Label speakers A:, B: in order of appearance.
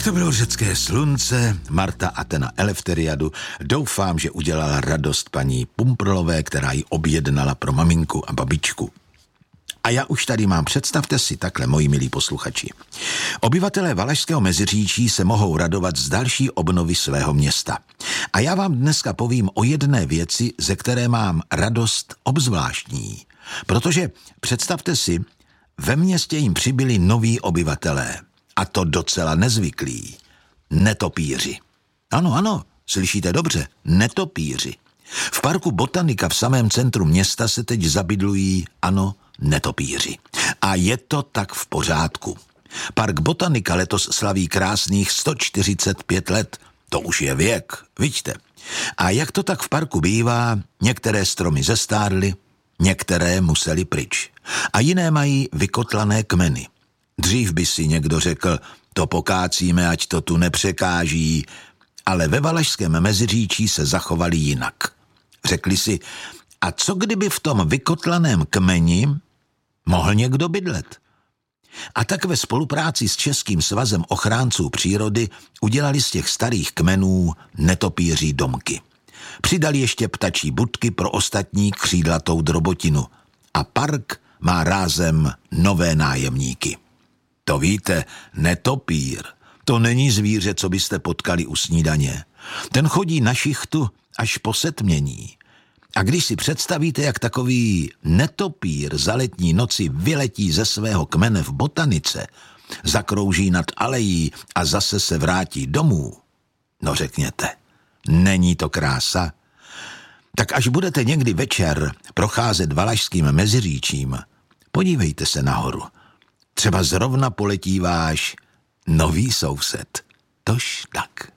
A: To bylo řecké slunce, Marta Athena Eleftheriadu. Doufám, že udělala radost paní Pumprlové, která ji objednala pro maminku a babičku. A já už tady mám, představte si takhle, moji milí posluchači. Obyvatelé Valašského Meziříčí se mohou radovat z další obnovy svého města. A já vám dneska povím o jedné věci, ze které mám radost obzvláštní. Protože, představte si, ve městě jim přibyli noví obyvatelé. A to docela nezvyklí. Netopíři. Ano, slyšíte dobře, netopíři. V parku Botanika v samém centru města se teď zabydlují, netopíři. A je to tak v pořádku. Park Botanika letos slaví krásných 145 let. To už je věk, vidíte. A jak to tak v parku bývá, některé stromy zestárly, některé musely pryč. A jiné mají vykotlané kmeny. Dřív by si někdo řekl, to pokácíme, ať to tu nepřekáží, ale ve Valašském Meziříčí se zachovali jinak. Řekli si, a co kdyby v tom vykotlaném kmeni mohl někdo bydlet? A tak ve spolupráci s Českým svazem ochránců přírody udělali z těch starých kmenů netopíří domky. Přidali ještě ptačí budky pro ostatní křídlatou drobotinu. A park má rázem nové nájemníky. To víte, netopír, to není zvíře, co byste potkali u snídaně. Ten chodí na šichtu až po setmění. A když si představíte, jak takový netopír za letní noci vyletí ze svého kmene v Botanice, zakrouží nad alejí a zase se vrátí domů, no řekněte, není to krása? Tak až budete někdy večer procházet Valašským Meziříčím, podívejte se nahoru. Třeba zrovna poletí váš nový soused. Tož tak.